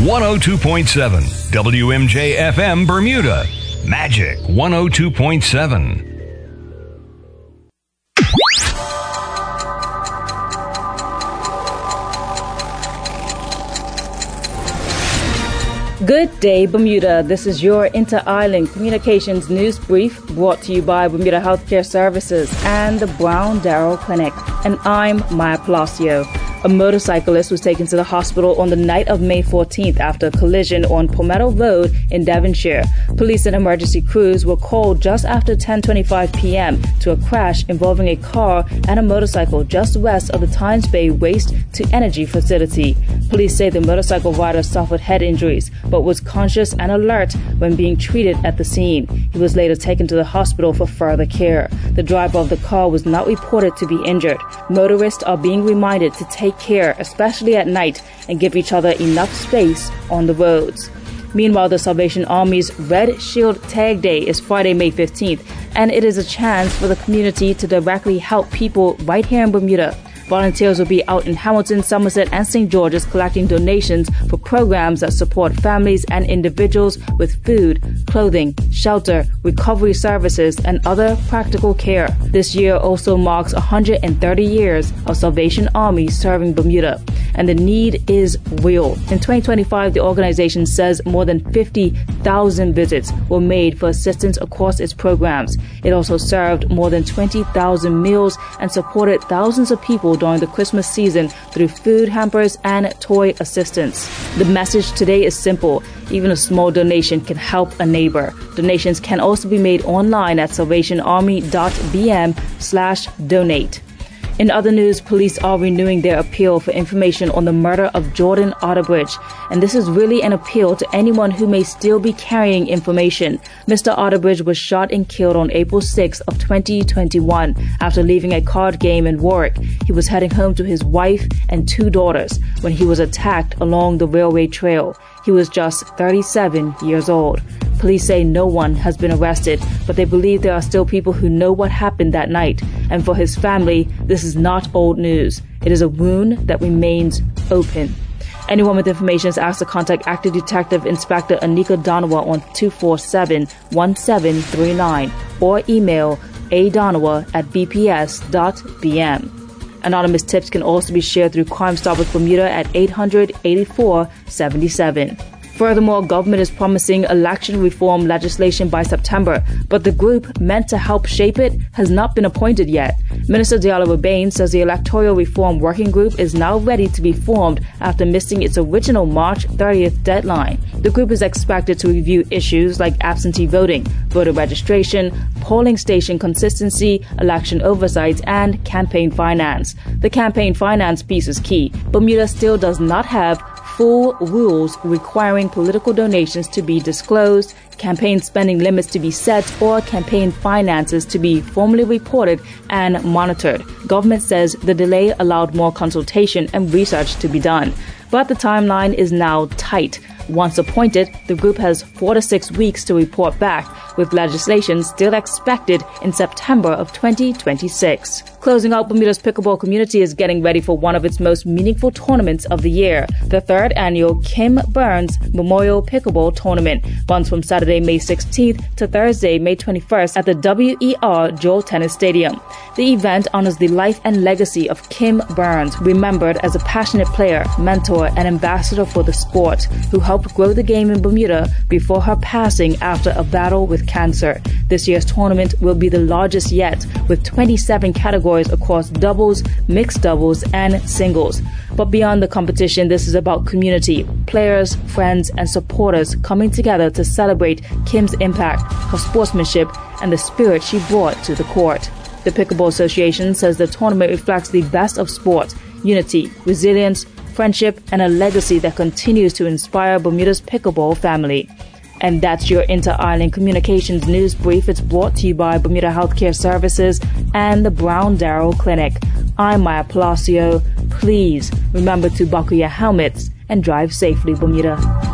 102.7 WMJ FM Bermuda. Magic 102.7. Good day, Bermuda. This is your Inter-Island Communications News Brief brought to you by Bermuda Healthcare Services and the Brown Darrell Clinic. And I'm Maya Palacio. A motorcyclist was taken to the hospital on the night of May 14th after a collision on Palmetto Road in Devonshire. Police and emergency crews were called just after 10:25 p.m. to a crash involving a car and a motorcycle just west of the Tynes Bay Waste-to-Energy facility. Police say the motorcycle rider suffered head injuries but was conscious and alert when being treated at the scene. He was later taken to the hospital for further care. The driver of the car was not reported to be injured. Motorists are being reminded to take care, especially at night, and give each other enough space on the roads. Meanwhile, the Salvation Army's Red Shield Tag Day is Friday, May 15th, and it is a chance for the community to directly help people right here in Bermuda. Volunteers will be out in Hamilton, Somerset, and St. George's collecting donations for programs that support families and individuals with food, clothing, shelter, recovery services, and other practical care. This year also marks 130 years of Salvation Army serving Bermuda, and the need is real. In 2025, the organization says more than 50,000 visits were made for assistance across its programs. It also served more than 20,000 meals and supported thousands of people during the Christmas season through food hampers and toy assistance. The message today is simple. Even a small donation can help a neighbor. Donations can also be made online at salvationarmy.bm/donate. In other news, police are renewing their appeal for information on the murder of Jordan Otterbridge. And this is really an appeal to anyone who may still be carrying information. Mr. Otterbridge was shot and killed on April 6 of 2021 after leaving a card game in Warwick. He was heading home to his wife and 2 daughters when he was attacked along the railway trail. He was just 37 years old. Police say no one has been arrested, but they believe there are still people who know what happened that night. And for his family, this is not old news. It is a wound that remains open. Anyone with information is asked to contact Active Detective Inspector Anika Donawa on 247-1739 or email adonawa@bps.bm. Anonymous tips can also be shared through Crime Stoppers Bermuda at 800-8477. Furthermore, government is promising election reform legislation by September, but the group meant to help shape it has not been appointed yet. Minister Diallo Urbane says the Electoral Reform Working Group is now ready to be formed after missing its original March 30th deadline. The group is expected to review issues like absentee voting, voter registration, polling station consistency, election oversight, and campaign finance. The campaign finance piece is key. Bermuda still does not have full rules requiring political donations to be disclosed, campaign spending limits to be set, or campaign finances to be formally reported and monitored. Government says the delay allowed more consultation and research to be done. But the timeline is now tight. Once appointed, the group has 4 to 6 weeks to report back, with legislation still expected in September of 2026. Closing out, Bermuda's pickleball community is getting ready for one of its most meaningful tournaments of the year. The 3rd annual Kim Burns Memorial Pickleball Tournament runs from Saturday, May 16th to Thursday, May 21st at the WER Joel Tennis Stadium. The event honors the life and legacy of Kim Burns, remembered as a passionate player, mentor, and ambassador for the sport, who helped grow the game in Bermuda before her passing after a battle with cancer. This year's tournament will be the largest yet, with 27 categories across doubles, mixed doubles, and singles. But beyond the competition, this is about community, players, friends, and supporters coming together to celebrate Kim's impact, her sportsmanship, and the spirit she brought to the court. The Pickleball Association says the tournament reflects the best of sport, unity, resilience, friendship, and a legacy that continues to inspire Bermuda's pickleball family. And that's your Inter-Island Communications News Brief. It's brought to you by Bermuda Healthcare Services and the Brown Darrell Clinic. I'm Maya Palacio. Please remember to buckle your helmets and drive safely, Bermuda.